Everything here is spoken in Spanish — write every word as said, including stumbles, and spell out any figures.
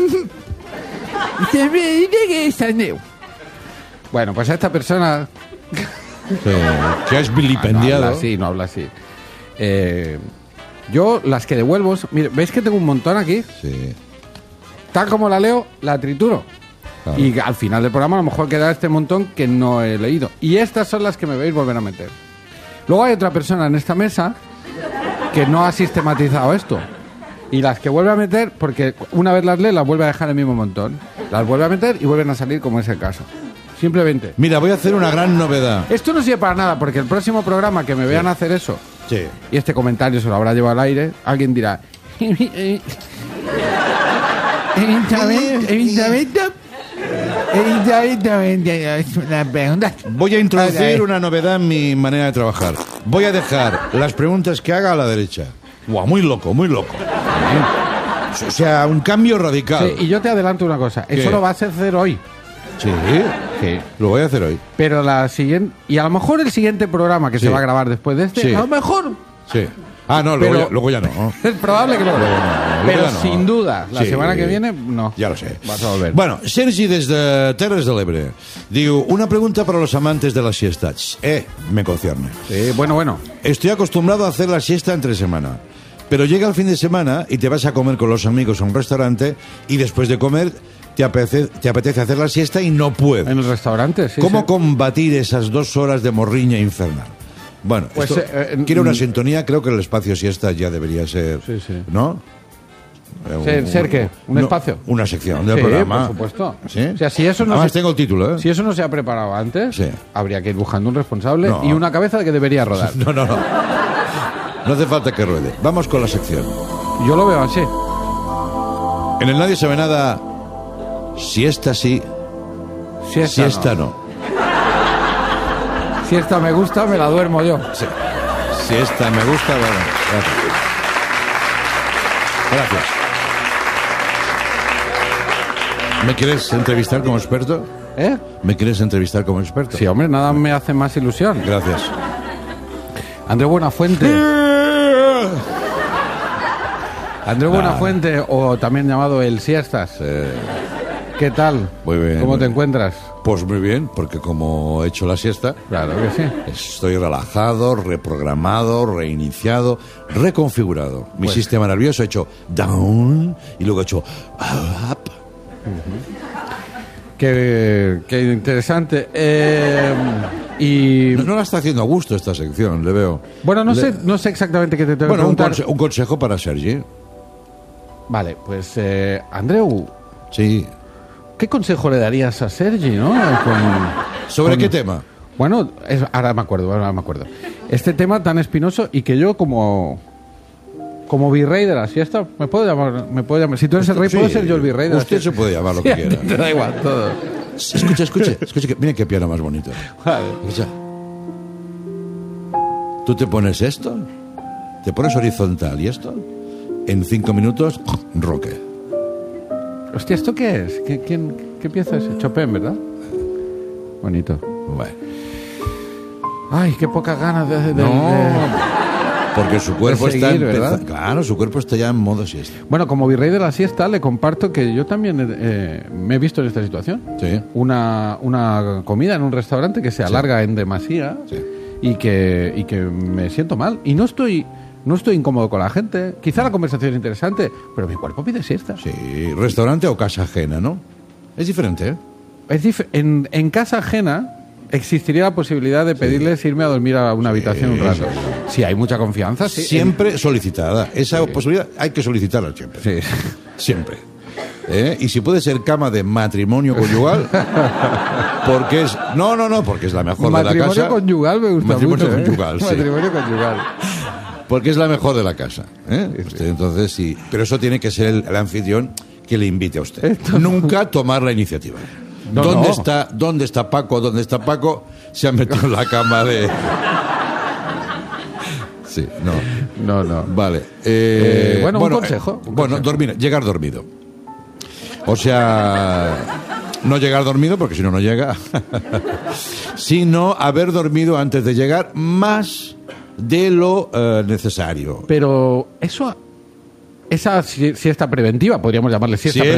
Se me dice que es Andreu. Bueno, pues a esta persona... Sí, que has vilipendiado. No habla así, no habla así. Eh, yo las que devuelvo... Mire, ¿veis que tengo un montón aquí? Sí. Tal como la leo, la trituro. Claro. Y al final del programa a lo mejor queda este montón que no he leído. Y estas son las que me veis volver a meter. Luego hay otra persona en esta mesa que no ha sistematizado esto. Y las que vuelve a meter, porque una vez las lee, las vuelve a dejar en el mismo montón. Las vuelve a meter y vuelven a salir como es el caso. Simplemente. Mira, voy a hacer una gran novedad. Esto no sirve para nada, porque el próximo programa que me vean Sí. hacer eso, Sí. y este comentario se lo habrá llevado al aire, alguien dirá... Evidentemente, evidentemente, evidentemente, es una pregunta. Voy a introducir una novedad en mi manera de trabajar. Voy a dejar las preguntas que haga a la derecha. Guau, muy loco, muy loco. O sea, un cambio radical. Sí, y yo te adelanto una cosa, ¿Qué? eso lo vas a hacer hoy. Sí, Sí. lo voy a hacer hoy. Pero la siguiente, y a lo mejor el siguiente programa que Sí. se va a grabar después de este, Sí. a lo mejor Sí. Ah, no, luego, Pero- ya, luego ya no. es probable que lo Luego no, luego Pero ya no. sin duda, la Sí. semana que viene, no. Ya lo sé. Vas a volver. Bueno, Sergi des de Terres de l'Ebre diu, una pregunta para los amantes de las siestas. Eh, me concierne. Sí, bueno, bueno. Estoy acostumbrado a hacer la siesta entre semana, pero llega el fin de semana y te vas a comer con los amigos a un restaurante y después de comer te apetece, te apetece hacer la siesta y no puedes. En el restaurante, sí. ¿Cómo sí. combatir esas dos horas de morriña infernal? Bueno, Pues, esto eh, eh, quiere una mm. sintonía, creo que el espacio siesta ya debería ser, Sí, sí. ¿no? ¿Ser- ser qué? ¿Un no, espacio? Una sección del Sí, programa. por supuesto. ¿Sí? O sea, si eso no Además se- tengo el título, ¿eh? Si eso no se ha preparado antes, Sí. habría que ir buscando un responsable No. y una cabeza de que debería rodar. No, no, no. No hace falta que ruede. Vamos con la sección. Yo lo veo así. En el Nadie Sabe Nada, siesta sí, Si esta, siesta no. no. Si esta me gusta, me la duermo yo. Sí. Siesta me gusta, bueno, gracias. Gracias. ¿Me quieres entrevistar como experto? ¿Eh? ¿Me quieres entrevistar como experto? Sí, hombre, nada me hace más ilusión. Gracias. Andrés Buenafuente. Andrés Buenafuente, o también llamado El Siestas. Eh, ¿Qué tal? Muy bien, ¿Cómo muy te bien. encuentras? pues muy bien, porque como he hecho la siesta, Claro que sí. estoy relajado, reprogramado, reiniciado, reconfigurado. Mi Pues- sistema nervioso ha hecho down y luego ha hecho up. Qué, qué interesante. Eh, y No, no la está haciendo a gusto esta sección, le veo. bueno, no Le- sé, no sé exactamente qué te tengo que Bueno, un, preguntar. conse- un consejo para Sergi. Vale, pues eh, Andreu, Sí. ¿qué consejo le darías a Sergi, no? Con- ¿Sobre con- qué tema? Bueno, es- ahora me acuerdo, ahora me acuerdo. Este tema tan espinoso y que yo como como virrey de la siesta, me puedo llamar, me puedo llamar. Si tú eres el rey, Sí, puedo ser yo el virrey de la usted siesta. se puede llamar lo Sí, que a ti quiera. Te da igual todo. Escucha, escucha, escucha. Que, mira qué piano más bonito. Vale. Escucha. Tú te pones esto, te pones horizontal y esto, en cinco minutos, roque. Hostia, ¿esto qué es? ¿Qué, quién, qué pieza es? Chopin, ¿verdad? Bonito. Bueno. Ay, qué pocas ganas de... de- de- No, porque su cuerpo de está seguir, empeza- ¿verdad? Claro, su cuerpo está ya en modo siesta. Bueno, como virrey de la siesta, le comparto que yo también eh, me he visto en esta situación. Sí. Una, una comida en un restaurante que se alarga en demasía Sí. y, que, y que me siento mal. Y no estoy, no estoy incómodo con la gente. Quizá la conversación es interesante, pero mi cuerpo pide siesta. Sí, restaurante o casa ajena, ¿no? Es diferente, ¿eh? Es dif- en, en casa ajena existiría la posibilidad de pedirles irme a dormir a una habitación un rato. Si hay mucha confianza, sí. Siempre solicitada. Esa posibilidad hay que solicitarla siempre. Sí. Siempre. ¿Eh? Y si puede ser cama de matrimonio conyugal, porque es... No, no, no, porque es la mejor de la Matrimonio casa. conyugal me gusta Matrimonio mucho. ¿eh? conyugal, sí. Matrimonio conyugal. Porque es la mejor de la casa. ¿eh? Usted, entonces, sí. Pero eso tiene que ser el, el anfitrión que le invite a usted. Esto- Nunca tomar la iniciativa. No, ¿Dónde no. está, ¿Dónde está Paco? ¿Dónde está Paco? Se ha metido en la cama de... Sí, no. No, no. Vale. Eh, Eh, bueno, un consejo, eh, un bueno, consejo. dormir, llegar dormido. O sea, no llegar dormido, porque si no, no llega. Sino haber dormido antes de llegar más de lo eh, necesario. Pero eso, esa si- siesta preventiva, podríamos llamarle siesta Si es